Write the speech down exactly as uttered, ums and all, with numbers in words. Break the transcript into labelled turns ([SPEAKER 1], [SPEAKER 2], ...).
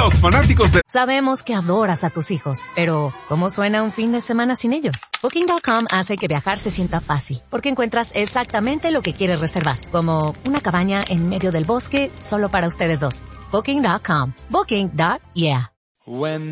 [SPEAKER 1] Los fanáticos de...
[SPEAKER 2] Sabemos que adoras a tus hijos, pero ¿cómo suena un fin de semana sin ellos? Booking punto com hace que viajar se sienta fácil, porque encuentras exactamente lo que quieres reservar, como una cabaña en medio del bosque solo para ustedes dos. Booking punto com. Booking. Yeah.
[SPEAKER 3] When